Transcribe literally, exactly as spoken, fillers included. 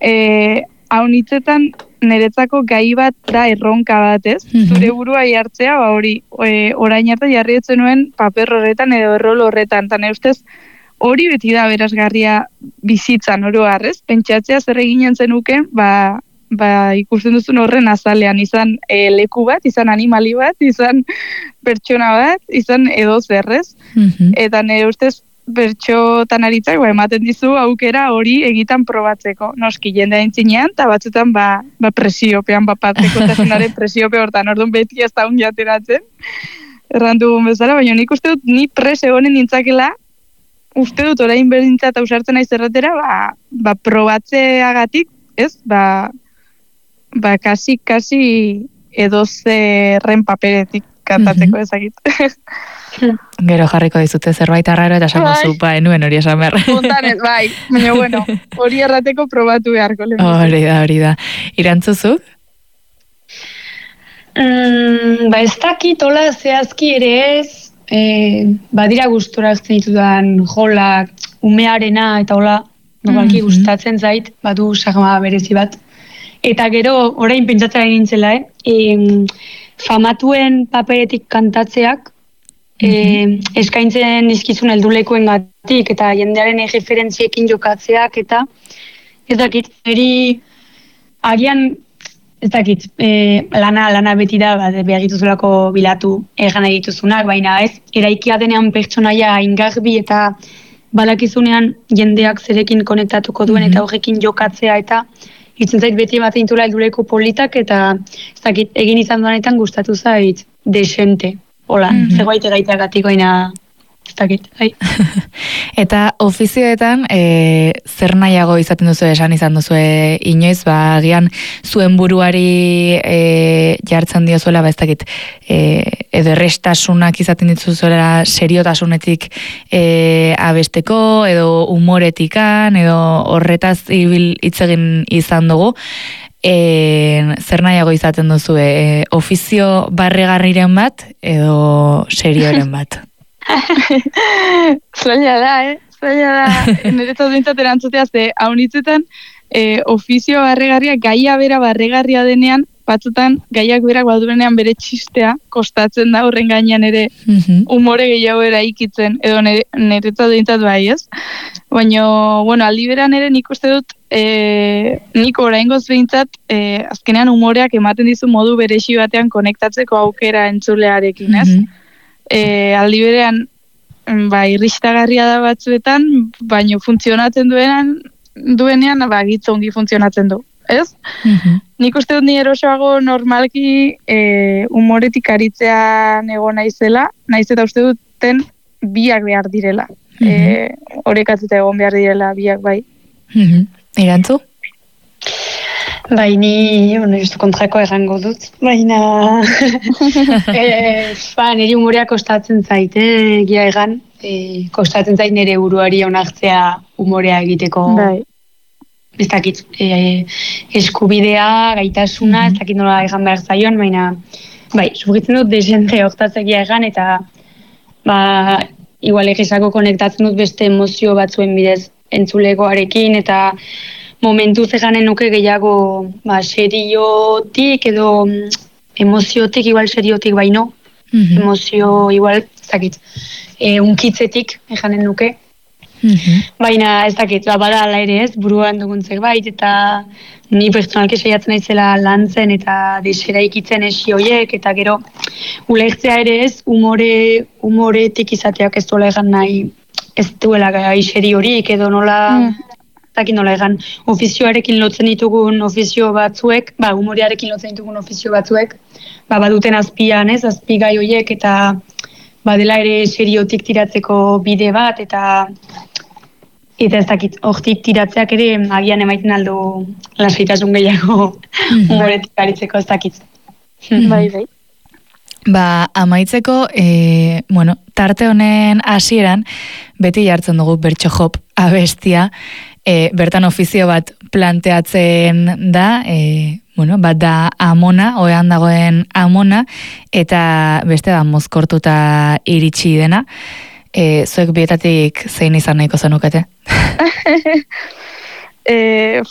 e, haunitzetan niretzako gai bat da erronka bat, ez? Mm-hmm. Zure burua jartzea, ba hori, e, orain arte jarri etzen nuen paper horretan edo rol horretan, eta nire ustez hori beti da berazgarria bizitzan oro harrez, pentsatzea zer eginen zenuken, ba, ba ikusten duzun horren azalean, izan e, leku bat, izan animali bat, izan pertsona bat, izan edo zerrez, mm-hmm. eta nire ustez bertxotan aritzak, ba, ematen dizu aukera hori egitan probatzeko. Noski, jende aintzinean, eta batzutan ba, ba presiopean, ba patzeko tasunaren presiope hortan, orduan beti ez da un jateratzen, errandu bezala, baina nik uste dut ni pres egonen nintzakela, uste dut orain berdintza eta usartzen naiz erratera, ba, ba probatzeagatik, ez, ba, ba kasi, kasi edozerren paperetik kantatzeko mm-hmm. ezagit. Gero jarriko dizute zerbait arraro eta esango zu, ba, enuen hori esan behar. Puntanez, bai, baina bueno, hori errateko probatu beharko. Hori da, hori da. Irantzuzuk? Mm, ba, ez dakit, hola, zehazki ere ez, eh, badira gustora ezten ditudan jolak, umearena eta hola, normalki mm-hmm. gustatzen zait, badu sagma berezi bat. Eta gero, orain pentsatzen nintzela, eh? E, famatuen paperetik kantatzeak, mm-hmm. e, eskaintzen dizkizun heldulekuen gatik, eta jendearen referentziekin jokatzeak, eta ez dakit, eri agian, ez dakit, e, lana, lana beti da, ba, behar dituzulako bilatu egan egituzunak, baina ez, eraikia denean pertsonaia ingarbi eta balakizunean jendeak zerekin konektatuko duen, mm-hmm. eta horrekin jokatzea, eta itzen zait beti ematen intula helduleko politak, eta ez dakit, egin izan duanetan gustatu zait desente. Hola, mm-hmm. zegoite gaiteagatik oina, ez dakit, hai. Eta ofizioetan, e, zer nahiago izaten duzu esan izan duzu inoiz, ba, agian zuen buruari e, jartzen diozuela, ba, ez dakit, e, edo errestasunak izaten dituzuela seriotasunetik e, abesteko, edo humoretikan, edo horretaz ibil hitz egin izan dugu, E, zer nahiago izaten duzu, e, ofizio barregarriren bat edo serioren bat? Zaila da, eh? Zaila da. Niretzat bintzat erantzutea, ze haunitzetan e, ofizio barregarria, gaia bera barregarria denean, batzutan gaiak berak badurenean bere txistea kostatzen da horren gainean ere mm-hmm. umore gehiago eraikitzen, edo niretzat bintzat bai, ez? Baina, bueno, aldi beran ere nik uste dut E, nik oraingoz behintzat, e, azkenean umoreak ematen dizu modu beresi batean konektatzeko aukera entzulearekin, ez? Mm-hmm. E, aldi berean, ba, irristagarria da batzuetan, baina funtzionatzen duenan, duenean, ba, gitzongi funtzionatzen du, ez? Mm-hmm. Nik uste dut ni erosoago normalki e, umoretik aritzean egon naizela, naiz eta uste duten biak behar direla. Mm-hmm. E, Horekatzeta egon behar direla biak bai. Mm-hmm. Irantzu? Bai, ni, bueno, justu kontrako errango dut, baina e, ba, niri humorea kostatzen zait, eh, egia egan, e, kostatzen zait nire buruari onartzea humorea egiteko, bai. Ez dakit, e, eskubidea, gaitasuna, mm-hmm. ez dakit nola egan behar zaion, baina, bai, sufritzen dut desente hortaz egia egan, eta, ba, igual egizako konektatzen dut beste emozio batzuen bidez, entzulegoarekin, eta momentu zeganen nuke gehiago ba, seriotik edo emoziotik, igual seriotik baino, mm-hmm. emozio igual, ez dakit, e, unkitzetik eganen nuke, mm-hmm. baina ez dakit, ba, bada ala ere ez, buruan dugun zerbait, eta ni pertsonalki saiatzen naizela lantzen eta desera ikitzen esi hoiek, eta gero ulertzea ere ez, umore, umoretik izateak ez duela egan nahi, ez duela gaixeri horik, edo nola, mm. takin nola egan, ofizioarekin lotzen ditugun ofizio batzuek, ba, humorearekin lotzen ditugun ofizio batzuek, ba, baduten azpian, ez, azpigai hoiek, eta badela ere seriotik tiratzeko bide bat, eta eta ez dakit, hortik tiratzeak ere agian emaiten aldo lasaitasun gehiago humoretik aritzeko ez dakit. Bai, bai. Ba, amaitzeko, e, bueno, tarte honen hasieran beti jartzen dugu bertso jop abestia, e, bertan ofizio bat planteatzen da, e, bueno, bat da amona, oean dagoen amona, eta beste da mozkortuta iritsi dena. E, zuek bietatik zein izan nahiko zenukete? e,